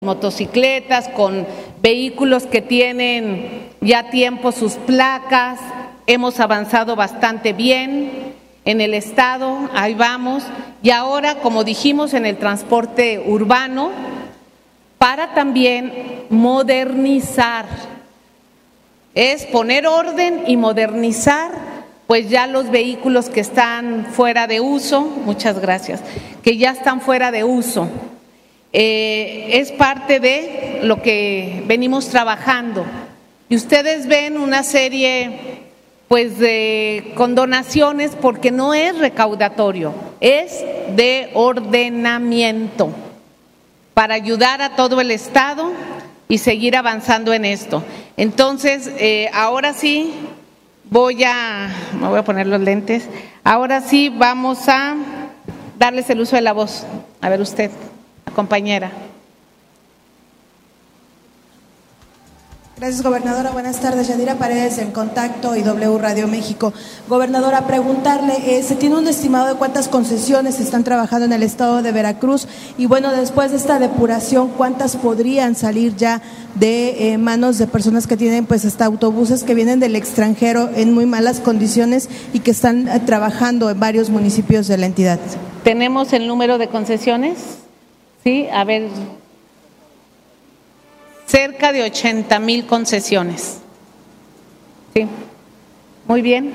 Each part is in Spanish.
motocicletas, con vehículos que tienen ya tiempo sus placas. Hemos avanzado bastante bien en el estado, ahí vamos. Y ahora, como dijimos, en el transporte urbano, para también modernizar, es poner orden y modernizar, pues ya los vehículos que están fuera de uso, muchas gracias, que ya están fuera de uso. Es parte de lo que venimos trabajando. Y ustedes ven una serie pues de condonaciones, porque no es recaudatorio, es de ordenamiento para ayudar a todo el estado y seguir avanzando en esto. Entonces, ahora sí me voy a poner los lentes. Ahora sí vamos a darles el uso de la voz. A ver usted, compañera. Gracias, gobernadora. Buenas tardes. Yadira Paredes, en Contacto y W Radio México. Gobernadora, preguntarle, ¿se tiene un estimado de cuántas concesiones se están trabajando en el estado de Veracruz? Y bueno, después de esta depuración, ¿cuántas podrían salir ya de manos de personas que tienen pues hasta autobuses que vienen del extranjero en muy malas condiciones y que están trabajando en varios municipios de la entidad? ¿Tenemos el número de concesiones? Sí, a ver. Cerca de 80,000 concesiones. Sí, muy bien.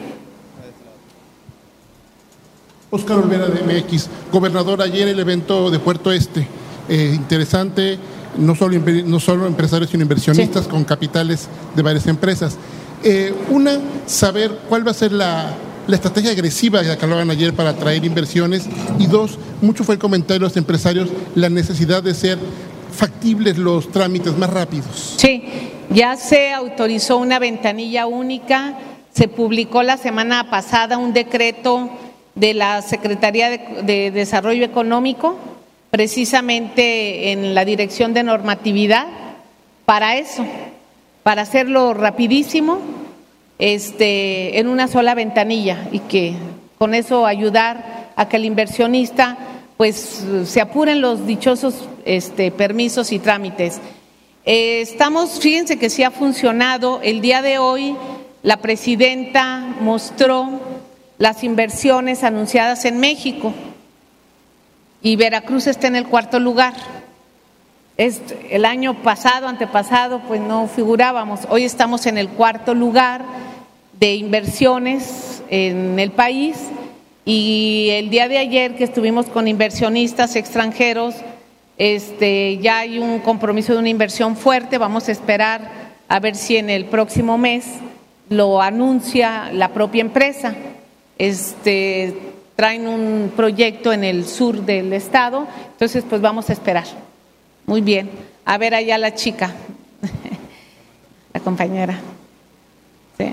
Óscar Olvera, de MX. Gobernador, ayer el evento de Puerto Este, interesante, no solo empresarios sino inversionistas, sí, con capitales de varias empresas. Saber cuál va a ser la estrategia agresiva que hablaban ayer para atraer inversiones, y dos, mucho fue el comentario de los empresarios, la necesidad de ser factibles los trámites más rápidos. Sí, ya se autorizó una ventanilla única, se publicó la semana pasada un decreto de la Secretaría de Desarrollo Económico, precisamente en la Dirección de Normatividad, para eso, para hacerlo rapidísimo, en una sola ventanilla, y que con eso ayudar a que el inversionista pues se apuren los dichosos permisos y trámites. Fíjense que sí ha funcionado. El día de hoy la presidenta mostró las inversiones anunciadas en México y Veracruz está en el 4º lugar. El año pasado, antepasado, pues no figurábamos. Hoy estamos en el 4º lugar de inversiones en el país. Y el día de ayer que estuvimos con inversionistas extranjeros, ya hay un compromiso de una inversión fuerte. Vamos a esperar a ver si en el próximo mes lo anuncia la propia empresa. Traen un proyecto en el sur del estado, entonces pues vamos a esperar. Muy bien. A ver allá la chica, la compañera. Sí.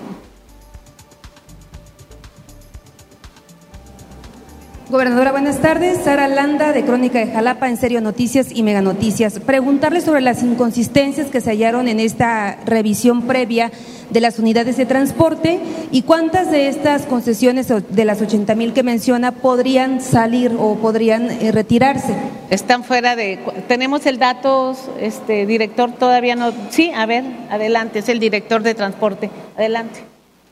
Gobernadora, buenas tardes. Sara Landa, de Crónica de Jalapa, En Serio Noticias y Mega Noticias. Preguntarle sobre las inconsistencias que se hallaron en esta revisión previa de las unidades de transporte y cuántas de estas concesiones de las 80,000 que menciona podrían salir o podrían retirarse. Están fuera de… ¿Tenemos el dato, director? Todavía no… Sí, a ver, adelante, es el director de transporte. Adelante.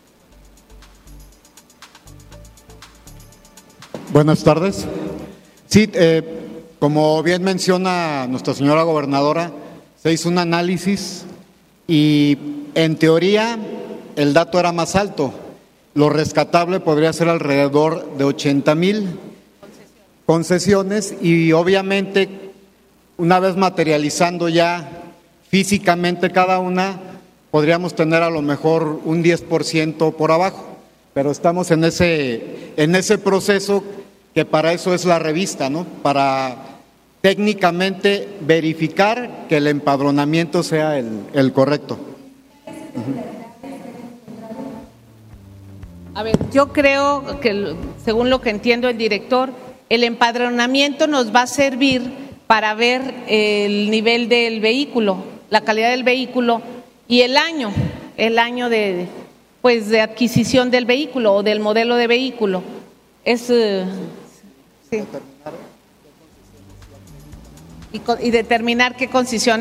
Buenas tardes. Sí, como bien menciona nuestra señora gobernadora, se hizo un análisis y en teoría el dato era más alto. Lo rescatable podría ser alrededor de 80,000 concesiones y obviamente una vez materializando ya físicamente cada una, podríamos tener a lo mejor un 10% por abajo, pero estamos en ese proceso, que para eso es la revista, ¿no? Para técnicamente verificar que el empadronamiento sea el correcto. A ver, yo creo que, según lo que entiendo el director, el empadronamiento nos va a servir para ver el nivel del vehículo, la calidad del vehículo y el año de adquisición del vehículo o del modelo de vehículo. Sí. y determinar qué concesiones